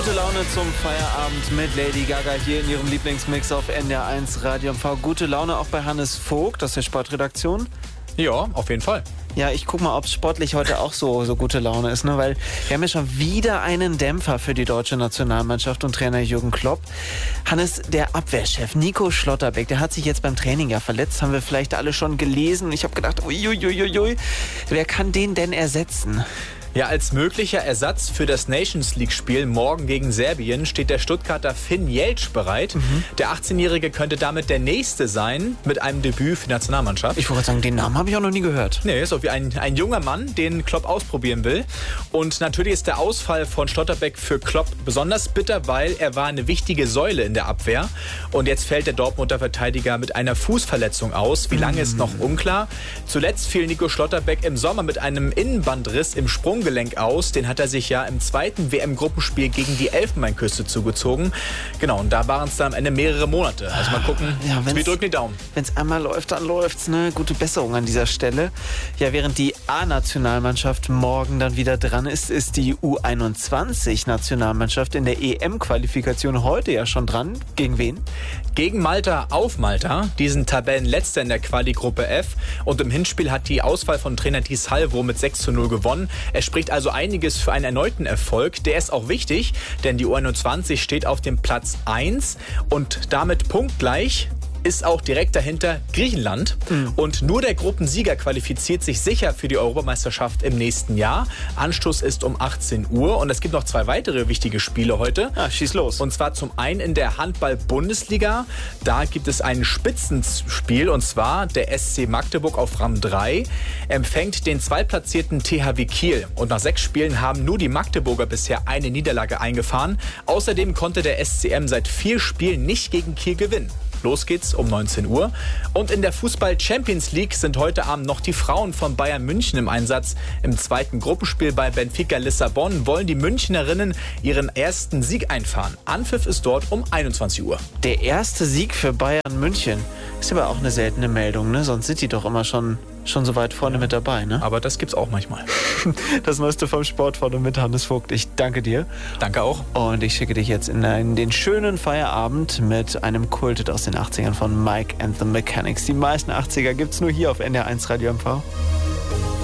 Gute Laune zum Feierabend mit Lady Gaga hier in ihrem Lieblingsmix auf NDR1 Radio MV. Gute Laune auch bei Hannes Vogt aus der Sportredaktion. Ja, auf jeden Fall. Ja, ich guck mal, ob es sportlich heute auch so gute Laune ist, ne? Weil wir haben ja schon wieder einen Dämpfer für die deutsche Nationalmannschaft und Trainer Jürgen Klopp. Hannes, der Abwehrchef Nico Schlotterbeck, der hat sich jetzt beim Training ja verletzt, haben wir vielleicht alle schon gelesen. Und ich habe gedacht, uiuiuiui, wer kann den denn ersetzen? Ja, als möglicher Ersatz für das Nations League-Spiel morgen gegen Serbien steht der Stuttgarter Finn Jeltsch bereit. Der 18-Jährige könnte damit der Nächste sein mit einem Debüt für die Nationalmannschaft. Ich wollte sagen, den Namen habe ich auch noch nie gehört. Nee, ist auch wie ein junger Mann, den Klopp ausprobieren will. Und natürlich ist der Ausfall von Schlotterbeck für Klopp besonders bitter, weil er war eine wichtige Säule in der Abwehr. Und jetzt fällt der Dortmunder Verteidiger mit einer Fußverletzung aus. Wie lange ist noch unklar. Zuletzt fiel Nico Schlotterbeck im Sommer mit einem Innenbandriss im Sprunggelenk aus. Den hat er sich ja im zweiten WM-Gruppenspiel gegen die Elfenbeinküste zugezogen. Genau, und da waren es dann am Ende mehrere Monate. Also mal gucken, ja, wir drücken die Daumen. Wenn es einmal läuft, dann läuft's, ne? Gute Besserung an dieser Stelle. Ja, während die A-Nationalmannschaft morgen dann wieder dran ist, ist die U21-Nationalmannschaft in der EM-Qualifikation heute ja schon dran. Gegen wen? Gegen Malta auf Malta. Die sind Tabellenletzter in der Quali-Gruppe F. Und im Hinspiel hat die Auswahl von Trainer Thies Halvo mit 6:0 gewonnen. Es spricht also einiges für einen erneuten Erfolg. Der ist auch wichtig, denn die U21 steht auf dem Platz 1 und damit punktgleich ist auch direkt dahinter Griechenland. Und nur der Gruppensieger qualifiziert sich sicher für die Europameisterschaft im nächsten Jahr. Anstoß ist um 18 Uhr und es gibt noch 2 weitere wichtige Spiele heute. Schieß los. Und zwar zum einen in der Handball-Bundesliga. Da gibt es ein Spitzenspiel und zwar der SC Magdeburg auf Rang 3 empfängt den zweitplatzierten THW Kiel. Und nach 6 Spielen haben nur die Magdeburger bisher eine Niederlage eingefahren. Außerdem konnte der SCM seit 4 Spielen nicht gegen Kiel gewinnen. Los geht's um 19 Uhr. Und in der Fußball-Champions League sind heute Abend noch die Frauen von Bayern München im Einsatz. Im zweiten Gruppenspiel bei Benfica Lissabon wollen die Münchnerinnen ihren ersten Sieg einfahren. Anpfiff ist dort um 21 Uhr. Der erste Sieg für Bayern München. Ist aber auch eine seltene Meldung, ne? Sonst sind die doch immer schon so weit vorne mit dabei, ne? Aber das gibt's auch manchmal. Das Neueste vom Sport vorne mit Hannes Vogt. Ich danke dir. Danke auch. Und ich schicke dich jetzt in den schönen Feierabend mit einem Kult aus den 80ern von Mike and the Mechanics. Die meisten 80er gibt's nur hier auf NDR1 Radio MV.